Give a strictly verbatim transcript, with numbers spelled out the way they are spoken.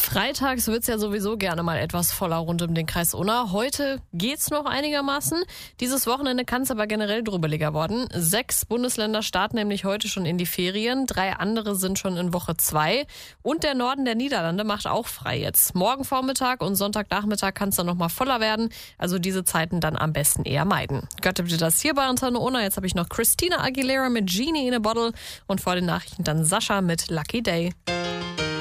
Freitags wird's ja sowieso gerne mal etwas voller rund um den Kreis Unna. Heute geht's noch einigermaßen. Dieses Wochenende kann es aber generell drübeliger worden. Sechs Bundesländer starten nämlich heute schon in die Ferien. Drei andere sind schon in Woche zwei. Und der Norden der Niederlande macht auch frei jetzt. Morgen Vormittag und Sonntagnachmittag kann es dann noch mal voller werden. Also diese Zeiten dann am besten eher meiden. Gott bitte das hier bei Antenne Unna. Jetzt habe ich noch Christina Aguilera mit Genie in a Bottle und vor den Nachrichten dann Sascha mit Lucky Day.